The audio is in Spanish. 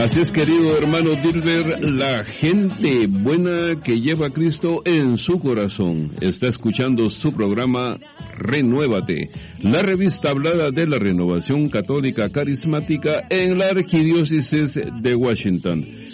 Así es, querido hermano Dilber, la gente buena que lleva a Cristo en su corazón está escuchando su programa Renuévate, la revista hablada de la renovación católica carismática en la Arquidiócesis de Washington.